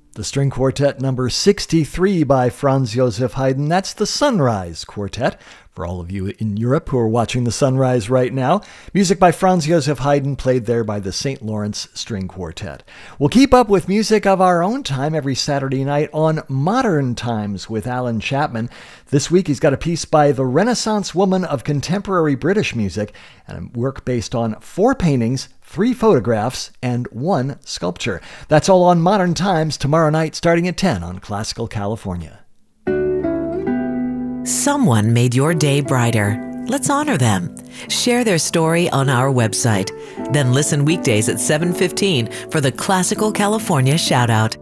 The string quartet number 63 by Franz Joseph Haydn. That's the Sunrise Quartet. For all of you in Europe who are watching the sunrise right now, music by Franz Joseph Haydn played there by the St. Lawrence String Quartet. We'll keep up with music of our own time every Saturday night on Modern Times with Alan Chapman. This week he's got a piece by the Renaissance woman of contemporary British music and a work based on 4 paintings, 3 photographs, and 1 sculpture. That's all on Modern Times tomorrow night starting at 10 on Classical California. Someone made your day brighter. Let's honor them. Share their story on our website. Then listen weekdays at 7:15 for the Classical California Shoutout.